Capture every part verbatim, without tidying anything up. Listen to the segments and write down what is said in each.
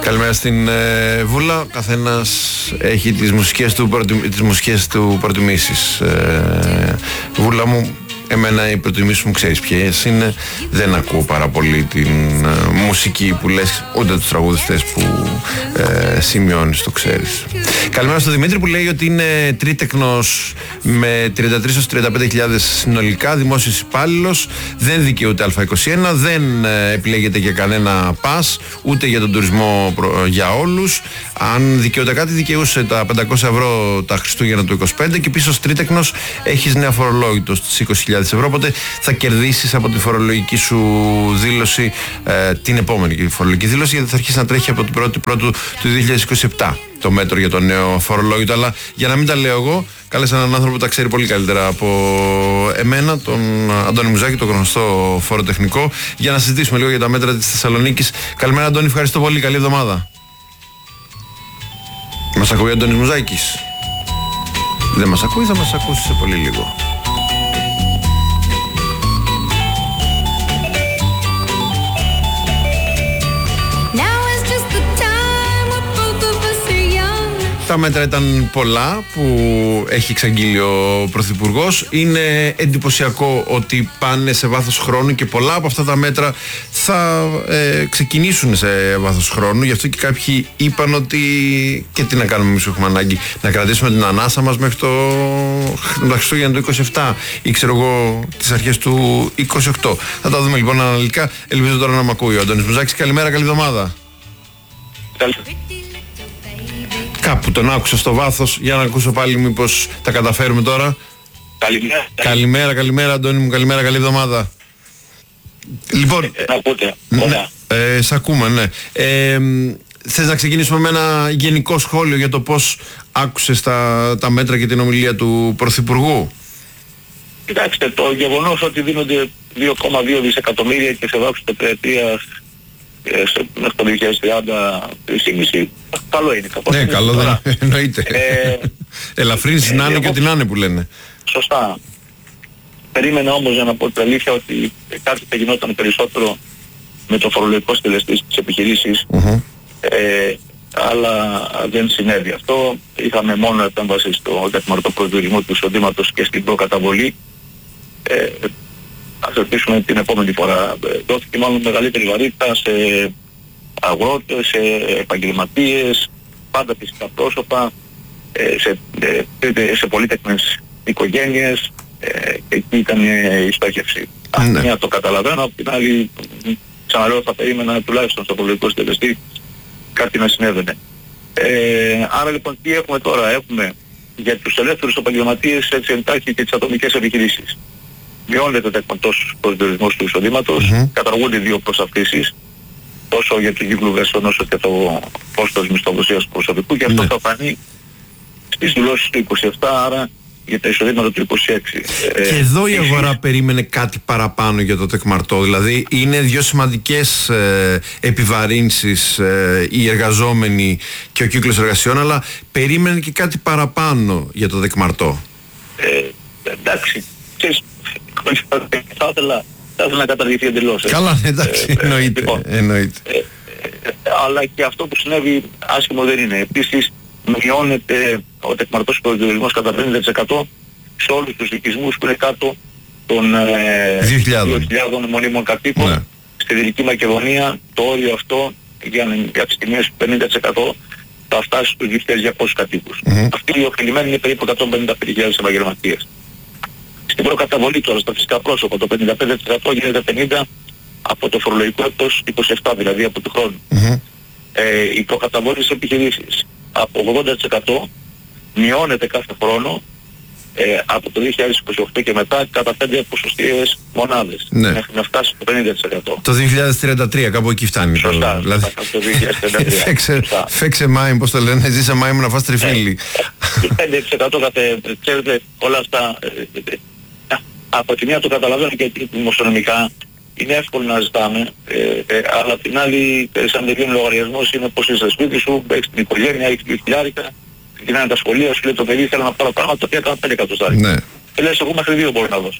Καλημέρα στην ε, Βούλα. Καθένας έχει τις μουσικές του, τις μουσικές του προτιμήσεις. Ε, Βούλα μου, εμένα οι προτιμήσεις μου ξέρεις ποιες είναι. Δεν ακούω πάρα πολύ την ε, μουσική που λες, ούτε τους τραγουδιστές που ε, σημειώνεις, το ξέρεις. Καλημέρα στον Δημήτρη που λέει ότι είναι τρίτεκνος με τριάντα τρεις έως τριάντα πέντε χιλιάδες συνολικά, δημόσιος υπάλληλος, δεν δικαιούται Α είκοσι ένα, δεν ε, επιλέγεται για κανένα πας, ούτε για τον τουρισμό προ, για όλους. Αν δικαιούται κάτι, δικαιούσε τα πεντακόσια ευρώ τα Χριστούγεννα του είκοσι πέντε και πίσω ως τρίτεκνος έχεις νέα φορολόγητο στις είκοσι χιλιάδες ευρώ, οπότε θα κερδίσεις από τη φορολογική σου δήλωση ε, την επόμενη φορολογική δήλωση, γιατί θα αρχίσει να τρέχει από την πρώτη Πρώτου του δύο χιλιάδες είκοσι επτά το μέτρο για το νέο φορολόγητο. Αλλά για να μην τα λέω εγώ, κάλεσα έναν άνθρωπο που τα ξέρει πολύ καλύτερα από εμένα, τον Αντώνη Μουζάκη, τον γνωστό φοροτεχνικό, για να συζητήσουμε λίγο για τα μέτρα της Θεσσαλονίκης. Καλημέρα Αντώνη, ευχαριστώ πολύ, καλή εβδομάδα. Μας ακούει ο Αντώνης Μουζάκης? Δεν μας ακούει, θα μας ακούσει σε πολύ λίγο. Τα μέτρα ήταν πολλά που έχει εξαγγείλει ο Πρωθυπουργός. Είναι εντυπωσιακό ότι πάνε σε βάθος χρόνου και πολλά από αυτά τα μέτρα θα ε, ξεκινήσουν σε βάθος χρόνου. Γι' αυτό και κάποιοι είπαν ότι και τι να κάνουμε εμείς που έχουμε ανάγκη, να κρατήσουμε την ανάσα μας μέχρι το, το Χριστούγεννα του είκοσι επτά ή ξέρω εγώ τις αρχές του είκοσι οκτώ. Θα τα δούμε λοιπόν αναλυτικά. Ελπίζω τώρα να μ' ακούει ο Αντώνης Μουζάκης. Καλημέρα, καλή εβδομάδα. Κάπου τον άκουσα στο βάθος, για να ακούσω πάλι μήπως τα καταφέρουμε τώρα. Καλημέρα. Καλημέρα, καλημέρα Αντώνη μου, καλημέρα, καλή εβδομάδα. Λοιπόν, ε, να ακούτε, ωραία. Ε, ε, σ' ακούμε, ναι. Ε, θες να ξεκινήσουμε με ένα γενικό σχόλιο για το πώς άκουσες τα, τα μέτρα και την ομιλία του Πρωθυπουργού? Κοιτάξτε, το γεγονός ότι δίνονται δύο κόμμα δύο δισεκατομμύρια και σε βάθος τετραετίας μέχρι το δύο χιλιάδες τριάντα τρία κόμμα πέντε, καλό είναι. Ναι, καλό δεν εννοείται. Ε, Ελαφρύνσεις να είναι και ό,τι να είναι που λένε. Σωστά. Περίμενα όμως, για να πω την αλήθεια, ότι κάτι θα γινόταν περισσότερο με το φορολογικό συντελεστή στις επιχειρήσεις, uh-huh. ε, αλλά δεν συνέβη αυτό. Είχαμε μόνο επέμβαση στο κατημαρτό προσδιορισμό του εισοδήματος και στην προκαταβολή. Ε, Ας ελπίσουμε την επόμενη φορά. Δόθηκε μάλλον μεγαλύτερη βαρύτητα σε αγρότες, σε επαγγελματίες, πάντα φυσικά πρόσωπα, σε, σε πολύτεκνες οικογένειες, και εκεί ήταν η στόχευση. Αν μια το καταλαβαίνω, απ' την άλλη ξαναλέω θα περίμενα τουλάχιστον στο πολιτικό συντελεστή κάτι να συνέβαινε. Ε, άρα λοιπόν τι έχουμε τώρα? Έχουμε για τους ελεύθερους επαγγελματίες έτσι εντάχει και τις ατομικές επιχειρήσεις. Μειώνεται ο τεκμαρτός προσδιορισμός του εισοδήματος, mm-hmm. καταργούνται δύο προσαυτήσεις, τόσο για τον κύκλο εργασιών όσο και το κόστος μισθοδοσίας του προσωπικού, και αυτό mm-hmm. θα φανεί στις δηλώσεις του είκοσι επτά, άρα για τα εισοδήματα του είκοσι έξι. Και ε, εδώ η αγορά εσείς... περίμενε κάτι παραπάνω για το τεκμαρτό, δηλαδή είναι δύο σημαντικές ε, επιβαρύνσεις ε, οι εργαζόμενοι και ο κύκλος εργασιών, αλλά περίμενε και κάτι παραπάνω για το τεκμαρτό. Ε, εντάξει, ξέρεις, θα ήθελα, θα ήθελα να καταργηθεί εντελώς. Καλά, εντάξει, ε, εννοείται, λοιπόν, εννοείται. Ε, ε, αλλά και αυτό που συνέβη άσχημο δεν είναι. Επίσης μειώνεται ο τεκμαρτός προσδιορισμός κατά πενήντα τοις εκατό σε όλους τους οικισμούς που είναι κάτω των ε, δύο χιλιάδες μονίμων κατοίκων. Ναι. Στη Δυτική Μακεδονία το όριο αυτό για, για τις τιμές πενήντα τοις εκατό θα φτάσει στους δύο χιλιάδες διακόσιους κατοίκους. Mm-hmm. Αυτοί οι ωφελημένοι είναι περίπου εκατόν πενήντα πέντε χιλιάδες επαγγελματίες. Στην προκαταβολή τώρα στα φυσικά πρόσωπα το πενήντα πέντε τοις εκατό γίνεται πενήντα από το φορολογικό έτος είκοσι επτά, δηλαδή από του χρόνου. Mm-hmm. Ε, η προκαταβολή στις επιχειρήσεις από ογδόντα τοις εκατό μειώνεται κάθε χρόνο ε, από το δύο χιλιάδες είκοσι οκτώ και μετά κατά πέντε ποσοστιαίες μονάδες. Ναι. Μέχρι να φτάσει το πενήντα τοις εκατό. Το δύο χιλιάδες τριάντα τρία κάπου εκεί φτάνει. Σωστά, το, δηλαδή... το δύο χιλιάδες τριάντα τρία. φέξε, φέξε μάιμ, πώς το λένε, ζήσε μάιμ να φας τριφύλι. πέντε τοις εκατό κάθε, ξέρετε, όλα αυτά ε, ε, ε, από τη μία το καταλαβαίνω και δημοσιονομικά είναι εύκολο να ζητάμε, ε, ε, αλλά απ' την άλλη σαν τελειώνει λογαριασμός είναι πως είσαι σπίτι σου, έχεις την οικογένεια, έχεις δύο χιλιάρικα, ξεκινάνε τα σχολεία σου, λέει το παιδί θέλω να πάρω πράγματα, το οποίο έκανα πέντε εκατοστάρικα. Ναι. Και λες εγώ μέχρι δύο μπορώ να δώσω.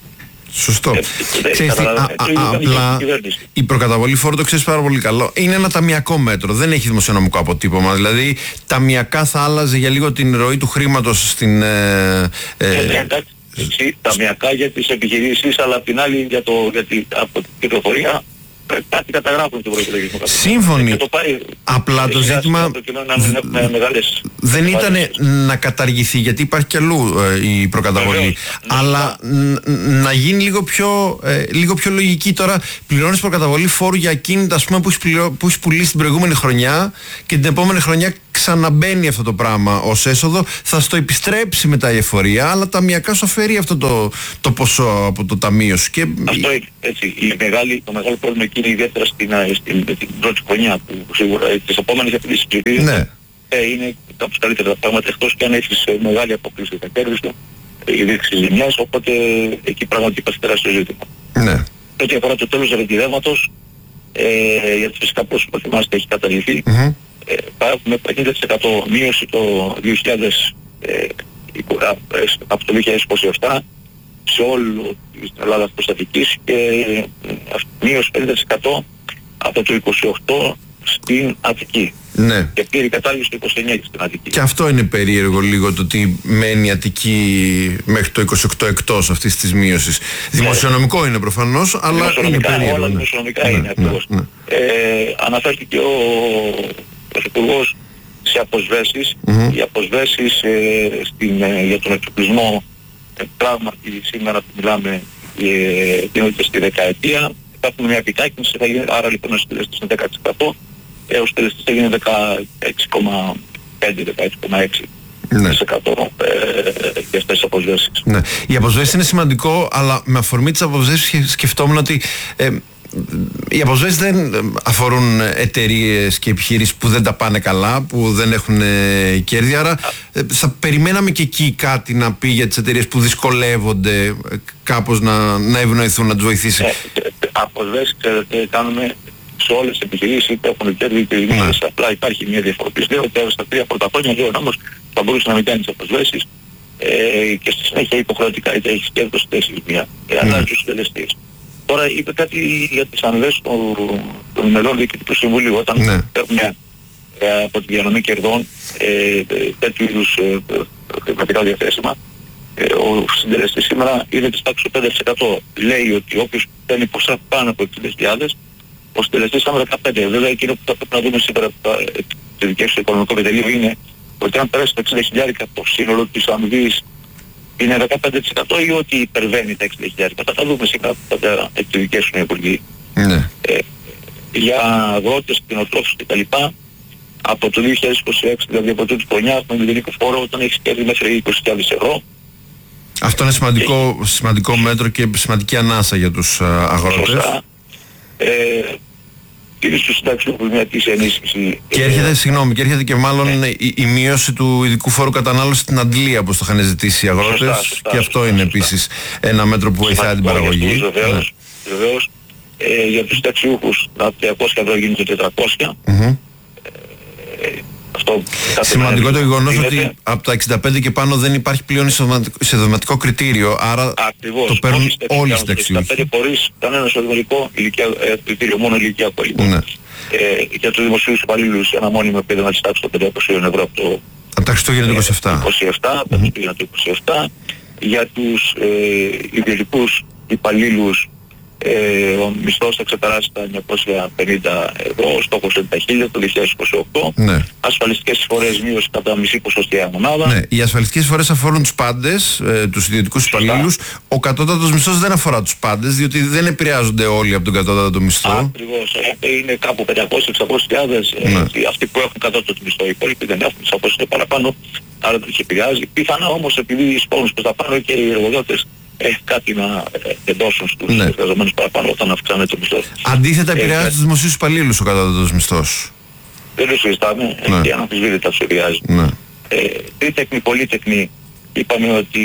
Σωστό. Ε, ξέρεις τι, α, α, απλά η προκαταβολή φόρου, το ξέρεις πάρα πολύ καλό, είναι ένα ταμιακό μέτρο, δεν έχει δημοσιονομικό αποτύπωμα. Δηλαδή ταμιακά θα άλλαζε για λίγο την ροή του χρήματος στην... Ε, ε, ε, εντάξει, έτσι, ταμιακά για τις επιχειρήσεις, αλλά απ' την άλλη για, το, για την, από την κυκλοφορία κάτι καταγράφουν τον προϋπολογισμό. Σύμφωνοι. Το πάει, απλά το ζήτημα να, μεγάλες, δεν ήταν να καταργηθεί, γιατί υπάρχει κι αλλού ε, η προκαταβολή. Βεβαίως, αλλά να γίνει λίγο πιο, ε, λίγο πιο λογική. Τώρα πληρώνεις προκαταβολή φόρου για ακίνητα, ας πούμε, που έχεις πουλήσει την προηγούμενη χρονιά και την επόμενη χρονιά ξαναμπαίνει αυτό το πράγμα ως έσοδο. Θα στο επιστρέψει μετά η εφορία, αλλά ταμιακά σου αφαιρεί αυτό το, το ποσό από το ταμείο σου. Και... αυτό έτσι. Η μεγάλη, το μεγάλο πρόβλημα εκεί είναι ιδιαίτερα στην, στην, στην πρώτη χρονιά που σίγουρα τις επόμενες επιλύσεις ψηφίες ναι. ε, είναι κάπως καλύτερα τα πράγματα, εκτός και αν έχεις μεγάλη απόκληση στα κέρδη σου, η δίκτυση ζημιάς, οπότε εκεί πραγματικά υπάρχει τεράστιο ζήτημα. Ναι. Ό,τι αφορά το τέλος ρεκυδεύματος, ε, γιατί φυσικά πώς θυμάστε έχει καταργηθεί, mm-hmm. ε, θα έχουμε πενήντα τοις εκατό μείωση το δύο χιλιάδες, ε, από το δύο χιλιάδες είκοσι επτά σε όλη την Ελλάδα προστατικής και ε, μείωση πενήντα τοις εκατό από το είκοσι οκτώ στην Αττική. Ναι. Και πλήρη κατάργηση το είκοσι εννιά στην Αττική. Και αυτό είναι περίεργο λίγο, το ότι μένει η Αττική μέχρι το είκοσι οκτώ εκτός αυτής της μείωσης. Δημοσιονομικό είναι προφανώς, αλλά είναι περίεργο. Όλα ναι. δημοσιονομικά ναι, είναι ακριβώς. Ναι, ναι. Ε, αναφέρθηκε ο Πρωθυπουργός σε αποσβέσεις. Mm-hmm. Οι αποσβέσεις ε, στην, ε, για τον εξοπλισμό ε, πράγματι σήμερα που μιλάμε ε, δίνονται στη δεκαετία. Υπάρχουν μια επιτάχυνση, θα γίνει, άρα λοιπόν ο συντελεστής είναι δέκα τοις εκατό. Ε, ο συντελεστής θα γίνει δεκαέξι κόμμα πέντε με δεκαέξι κόμμα έξι τοις εκατό ναι. ε, για αυτές τις αποσβέσεις. Ναι. Οι αποσβέσεις είναι σημαντικό, αλλά με αφορμή τις αποσβέσεις σκεφτόμουν ότι ε, οι αποσβέσεις δεν αφορούν εταιρείες και επιχειρήσεις που δεν τα πάνε καλά, που δεν έχουν ε, κέρδη, άρα ε, θα περιμέναμε και εκεί κάτι να πει για τις εταιρείες που δυσκολεύονται ε, κάπως να, να ευνοηθούν, να τους βοηθήσει. Ε, αποσβέσεις, ξέρετε, κάνουμε σε όλες τις επιχειρήσεις που έχουν κέρδη είτε ζημίες. Ναι. Απλά υπάρχει μια διαφοροποίηση. Λέω ότι στα τρία πρώτα χρόνια λέω όμως θα μπορούσε να μην κάνει τις αποσβέσεις ε, και στη συνέχεια υποχρεωτικά είτε έχεις κέρδος είτε έχεις ζημία. Ε, αλλάζει τους συντελεστές. Τώρα είπε κάτι για τις αμοιβές των μελών διοικητικού συμβουλίου. Όταν ναι. παίρνουν ε, από τη διανομή κερδών ε, τέτοιου είδους ε, χρηματικά διαθέσιμα, ε, ο συντελεστής σήμερα είναι της τάξης πέντε τοις εκατό. Λέει ότι όποιος παίρνει ποσά πάνω από εξήντα χιλιάδες, ο συντελεστής είναι δεκαπέντε. Βέβαια εκείνο που θα πρέπει να δούμε σήμερα από τα ειδικές στο οικονομικό πετελείο είναι ότι αν περάσει τα εξήντα χιλιάρικα το σύνολο της αμοιβής είναι δεκαπέντε τοις εκατό ή ότι υπερβαίνει τα εξήντα χιλιάρικα. Θα τα δούμε σήμερα που θα εξειδικεύσουν οι υπουργοί. Ναι. Ε, για αγρότες, κτηνοτρόφους κτλ. Από το δύο χιλιάδες είκοσι έξι, δηλαδή από τούτη χρονιά, έχουμε μηδενικό φόρο όταν έχει κέρδη μέχρι είκοσι χιλιάδες ευρώ. Αυτό είναι σημαντικό, και... σημαντικό μέτρο και σημαντική ανάσα για τους αγρότες. Σωστά. Ε, είναι στο συνταξιούχους μια της ενίσχυση. Και έρχεται, συγγνώμη, και έρχεται και μάλλον ναι. η, η μείωση του ειδικού φόρου κατανάλωσης στην αντλία, όπως το είχαν ζητήσει οι αγρότες. Σωστά, σωστά, και αυτό σωστά, είναι σωστά. επίσης ένα μέτρο που βοηθάει την παραγωγή. Βεβαίως, ναι. βεβαίως. Ε, για τους συνταξιούχους τα τριακόσια ευρώ γίνεται τετρακόσια. Mm-hmm. Ε, αυτό σημαντικό το γεγονός ότι από τα εξήντα πέντε και πάνω δεν υπάρχει πλέον εισοδηματικό κριτήριο, άρα ακριβώς, το παίρνουν όλοι οι συνταξιούχοι. εξήντα πέντε χωρίς κανένα εισοδηματικό κριτήριο, μόνο ηλικιακό λοιπόν. Ναι. Ε, για τους δημοσίους υπαλλήλους ένα μόνιμο επίδομα της τάξης των πεντακόσια ευρώ από το από τα Χριστούγεννα του είκοσι επτά. είκοσι επτά, από τα Χριστούγεννα του είκοσι επτά. Για τους ε, ιδιωτικούς υπαλλήλους Ε, ο μισθός θα ξεπεράσει τα εννιακόσια πενήντα ευρώ, ο στόχος είναι τα χίλια το δύο χιλιάδες είκοσι οκτώ. Ναι. Ασφαλιστικές εισφορές μείωση κατά μισή ποσοστιαία μονάδα. Ναι, οι ασφαλιστικές εισφορές αφορούν τους πάντες, ε, τους ιδιωτικούς υπαλλήλους. Ο κατώτατος μισθός δεν αφορά τους πάντες, διότι δεν επηρεάζονται όλοι από τον κατώτατο μισθό. Ακριβώς, ε, είναι κάπου πεντακόσιες με εξακόσιες χιλιάδες ε, ναι. αυτοί που έχουν κατώτατο μισθό. Οι υπόλοιποι δεν έχουν, σαφώς είναι παραπάνω, άρα δεν τους επηρεάζει. Πιθανά όμως επειδή οι σπόνους προς τα πάνω και οι εργοδότες έχει κάτι να εντώσουν στους ναι. εργαζομένους παραπάνω όταν αυξάνεται το μισθό. Αντίθετα επηρεάζει τους δημοσίους υπαλλήλους ο κατώτατος μηστός. Δεν το συζητάμε, ναι. και αναμφισβήτητα τους επηρεάζει. Ναι. Ε, τρίτεκνοι, πολύτεκνοι, είπαμε ότι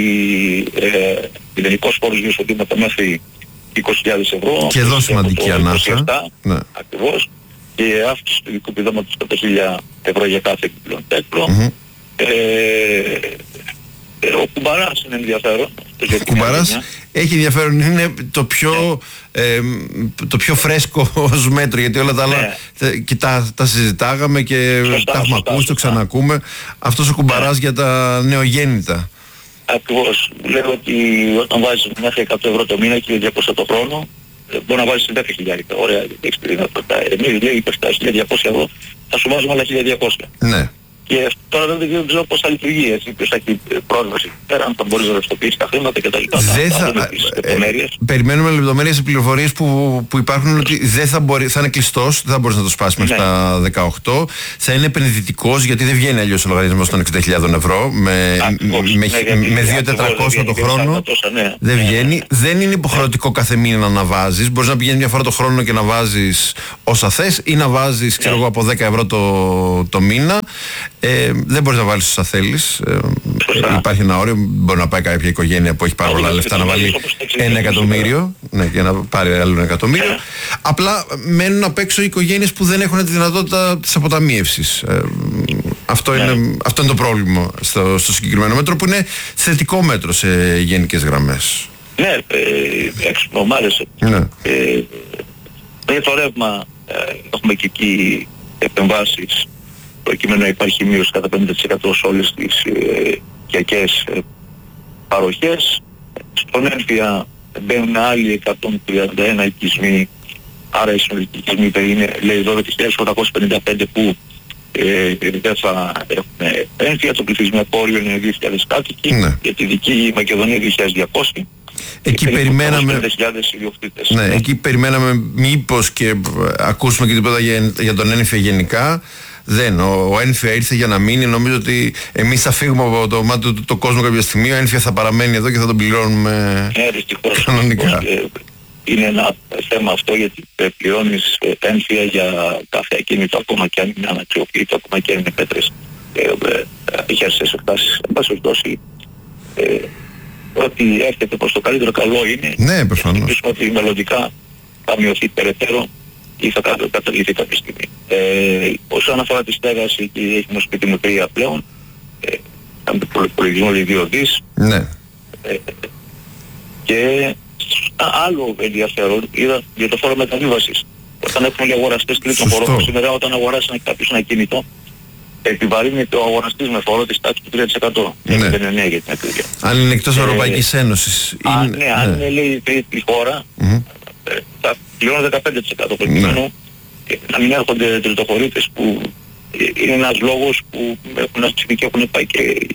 ε, μηδενικός φόρος για εισοδήματα μέχρι είκοσι χιλιάδες ευρώ. Και εδώ σημαντική ανάσα. Ναι. Ακριβώς. Και αύξηση του ειδικού επιδόματος κατά χίλια ευρώ για κάθε επιπλέον τέτοιο. Mm-hmm. Ε, ο Κουμπαράς είναι ενδιαφέρον. Ο Κουμπαράς έχει ενδιαφέρον. Είναι το πιο, ναι. ε, το πιο φρέσκο ως μέτρο, γιατί όλα τα άλλα ναι. και τα, τα συζητάγαμε και σωστά, τα έχουμε ακούσει, το ξανακούμε. Αυτός ο κουμπαράς ναι. για τα νεογέννητα. Ακριβώς. Λέω ότι όταν βάζεις μέχρι εκατό ευρώ το μήνα και διακόσια το χρόνο, μπορεί να βάλεις δέκα χιλιάρικα. Ωραία, έχεις τη δυνατότητα. Εμείς λέει πέφτει χίλια διακόσια ευρώ, θα σου βάζουμε άλλα χίλια διακόσια. Ναι. Και τώρα δεν ξέρω πώς θα λειτουργεί, έτσι, ποιος θα έχει πρόσβαση πέρα, αν θα μπορείς να ρευστοποιήσεις τα χρήματα κτλ. Δεν θα... θα ε, ε, περιμένουμε λεπτομέρειες, πληροφορίες που, που υπάρχουν ότι δεν θα, μπορεί, θα είναι κλειστός, δεν θα μπορείς να το σπάσεις μέχρι ναι. τα δεκαοκτώ. Θα είναι επενδυτικός, γιατί δεν βγαίνει αλλιώς ο λογαριασμός των εξήντα χιλιάδες ευρώ με, με, με, με δύο χιλιάδες τετρακόσια το χρόνο. Τόσα, ναι. Δεν βγαίνει. Ναι. Δεν είναι υποχρεωτικό κάθε μήνα να βάζεις. Μπορείς να πηγαίνεις μια φορά το χρόνο και να βάζεις όσα θες ή να βάζεις ξέρω εγώ από δέκα ευρώ το, το μήνα. Ε, δεν μπορείς να βάλεις όσα θέλεις. Ε, υπάρχει ένα όριο. Μπορεί να πάει κάποια οικογένεια που έχει πάρα πολλά λεφτά να βάλει ένα εκατομμύριο. Ναι, και να πάρει άλλο ένα εκατομμύριο. Απλά μένουν απ' έξω οι οικογένειες που δεν έχουν τη δυνατότητα της αποταμίευσης. Ε, αυτό, ναι. είναι, αυτό είναι το πρόβλημα στο, στο συγκεκριμένο μέτρο, που είναι θετικό μέτρο σε γενικές γραμμές. Ναι, ε, έξυπνο, μ' άρεσε. Ναι. Ε, για το ρεύμα ε, έχουμε και εκεί επεμβάσεις, προκειμένου να υπάρχει μείωση κατά πενήντα τοις εκατό σε όλες τις ε, οικιακές ε, παροχές. Στον έμφυα μπαίνουν άλλοι εκατόν τριάντα ένα οικισμοί, άρα οι συνολικοί οικισμοί είναι λέει δώδεκα χιλιάδες οκτακόσιες πενήντα πέντε που ε, δεν θα έχουν έμφυα. Το πληθυσμιακό όριο είναι δύο χιλιάδες κάτοικοι, ναι. για τη δική Μακεδονία δύο χιλιάδες διακόσια. Εκεί περιμέναμε, ναι, ναι. εκεί περιμέναμε μήπως και ακούσουμε και τίποτα για, για τον έμφυα γενικά. Δεν, ο, ο έμφυα ήρθε για να μείνει. Νομίζω ότι εμείς θα φύγουμε από το μάτι του το κόσμο κάποια στιγμή. Ο έμφυα θα παραμένει εδώ και θα τον πληρώνουμε ε, δυστυχώς, κανονικά. Δυστυχώς, είναι ένα θέμα αυτό, γιατί πληρώνεις έμφυα για κάθε ακίνητο, ακόμα και αν είναι αναξιοποιητό, ακόμα και αν είναι πέτρες χέρσες εκτάσεις. Εν πάση περιπτώσει, ότι έρχεται προς το καλύτερο καλό είναι. Ναι, προφανώς. Ότι μελλοντικά θα μειωθεί περαιτέρω ή θα καταλήξει κάποια στιγμή. Ε, όσον αφορά τη στέγαση, και έχουμε σπίτι μου τρία πλέον, ε, προλογισμό δύο δις. Ναι. Ε, και α, άλλο ενδιαφέρον είδα για το φόρο μεταβίβασης. Όταν έχουμε αγοραστές τρίτων χωρών, σήμερα όταν αγοράσει κάποιος ένα κινητό, επιβαρύνεται ο αγοραστής με φόρο της τάξης του τρία τοις εκατό. Ναι. Δεν είναι νέα για την ακρίβεια. Αν είναι εκτός ε, Ευρωπαϊκής Ένωσης. Αν, είναι, ναι, ναι. αν είναι λέει τρίτη χώρα, mm-hmm. ε, θα πληρώνω δεκαπέντε τοις εκατό προκειμένου ναι. να μην έρχονται τριτοχωρίτες, που είναι ένας λόγος που έχουν ασκηθεί και έχουν πάει και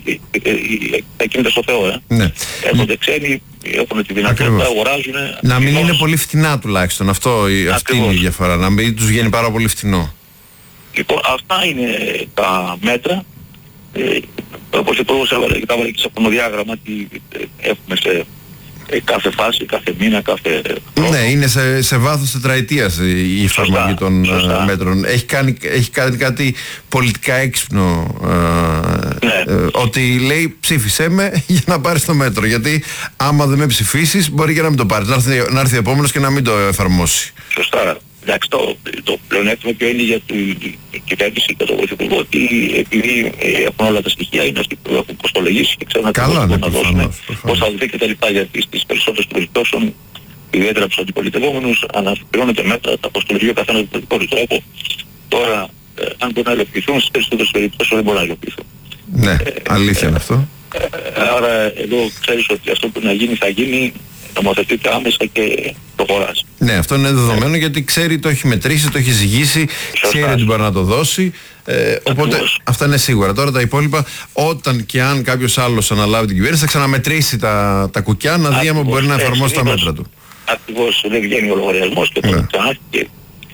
τα κίνητα στο Θεό. Ε. Ναι. Έρχονται ξένοι, έχουν τη δυνατότητα, αγοράζουν. Να μην είναι πολύ φτηνά τουλάχιστον. Αυτό, αυτή είναι η διαφορά. Να μην τους βγαίνει πάρα πολύ φτηνό. Λοιπόν, αυτά είναι τα μέτρα. Ε, όπως υπουργός έβαλε και τα έβαλε και σε χρονοδιάγραμμα, τι έχουμε σε ε, κάθε φάση, κάθε μήνα, κάθε χρόνο. Ναι, είναι σε, σε βάθος τετραετίας η εφαρμογή των σωστά. μέτρων. Έχει κάνει, έχει κάνει κάτι πολιτικά έξυπνο. Ε, ναι. ε, ότι λέει ψήφισέ με για να πάρεις το μέτρο. Γιατί άμα δεν με ψηφίσεις μπορεί και να μην το πάρεις. Να έρθει, να έρθει επόμενος και να μην το εφαρμόσει. Σωστά. Εντάξει, το, το πλεονέκτημα ποιο είναι για την κυβέρνηση και τον Πρωθυπουργό, ότι επειδή έχουν όλα τα στοιχεία, είναι αυτοί που έχουν κοστολογήσει και ξέρουν να να δώσουν, πώς θα δοθεί και τα λοιπά, γιατί στις περισσότερες περιπτώσεις, ιδιαίτερα τους αντιπολιτευόμενους, αναπληρώνεται μέτρα, τα κοστολογεί ο καθένας με τον δικό τρόπο. Τώρα, ε, αν μπορεί να υλοποιηθούν, στις περισσότερες περιπτώσεις δεν μπορεί να υλοποιηθούν. Ναι, ε, αλήθεια είναι αυτό. Ε, άρα εδώ ξέρεις ότι αυτό που να γίνει θα γίνει, νομοθετείται άμεσα και προχωράς. Ναι, αυτό είναι δεδομένο, γιατί ξέρει, το έχει μετρήσει, το έχει ζυγίσει, ξέρει ότι μπορεί να το δώσει. Ε, οπότε αυτά είναι σίγουρα. Τώρα τα υπόλοιπα, όταν και αν κάποιος άλλος αναλάβει την κυβέρνηση, θα ξαναμετρήσει τα, τα κουκιά να δει αν μπορεί να εφαρμόσει τα μέτρα του. Ακριβώς, δεν βγαίνει ο λογαριασμός και το ξανά. Και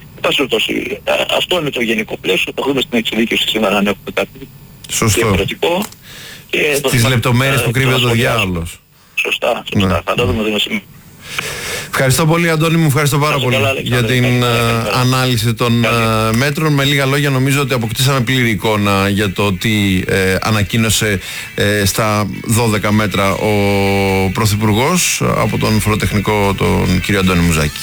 αυτό είναι το γενικό πλαίσιο. Το έχουμε στην εξειδίκευση σήμερα, αν έχουμε κάτι διαφορετικό. Στις λεπτομέρειες που κρύβεται ο διάολος. Σωστά, σωστά. Ναι. Θα το δούμε εδώ σήμερα. Ευχαριστώ πολύ, Αντώνη μου, ευχαριστώ πάρα πολύ καλά, για την uh, ανάλυση των uh, μέτρων. Με λίγα λόγια, νομίζω ότι αποκτήσαμε πλήρη εικόνα για το τι uh, ανακοίνωσε uh, στα δώδεκα μέτρα ο Πρωθυπουργός από τον φοροτεχνικό τον κύριο Αντώνη Μουζάκη.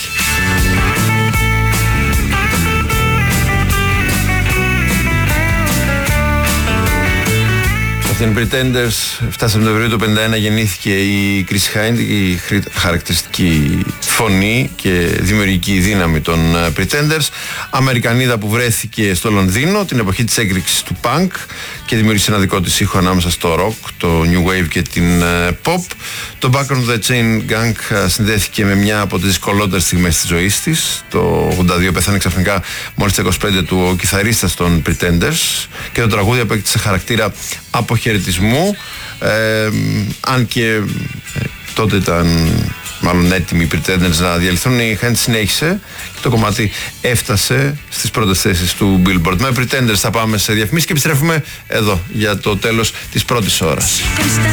από την Pretenders, εφτά Σεπτεμβρίου του πενήντα ένα γεννήθηκε η Chrissy Hind, η χαρακτηριστική φωνή και δημιουργική δύναμη των Pretenders. Αμερικανίδα που βρέθηκε στο Λονδίνο την εποχή της έκρηξης του punk και δημιούργησε ένα δικό της ήχο ανάμεσα στο rock, το new wave και την pop. Το Back on the Chain Gang συνδέθηκε με μια από τις δυσκολότερες στιγμές της ζωής της. Το ογδόντα δύο πέθανε ξαφνικά μόλις τα είκοσι πέντε του ο κιθαρίστας των Pretenders και το τραγούδι απέκτησε χαρακτήρα αποχαιρετισμού, ε, αν και ε, τότε ήταν μάλλον έτοιμοι οι Pretenders να διαλυθούν. Η Hind συνέχισε και το κομμάτι έφτασε στις πρώτες θέσεις του Billboard. Με Pretenders θα πάμε σε διαφημίσεις και επιστρέφουμε εδώ για το τέλος της πρώτης ώρας.